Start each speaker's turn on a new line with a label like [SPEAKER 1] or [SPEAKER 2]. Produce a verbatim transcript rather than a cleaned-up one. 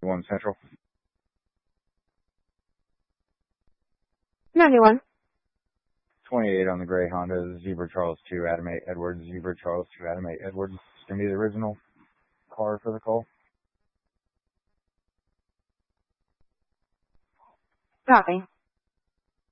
[SPEAKER 1] One Central.
[SPEAKER 2] ninety-one.
[SPEAKER 1] twenty-eight on the gray Honda, Zebra Charles two, Adam eight Edwards, Zebra Charles two, Adam eight Edwards. It's going to be the original car for the call.
[SPEAKER 2] Copy.